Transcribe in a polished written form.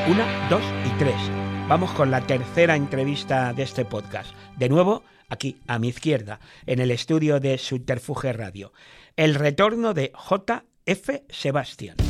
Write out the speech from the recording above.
1, 2 y 3. Vamos con la tercera entrevista de este podcast. De nuevo, aquí, a mi izquierda, en el estudio de Subterfuge Radio. El retorno de J.F. Sebastián.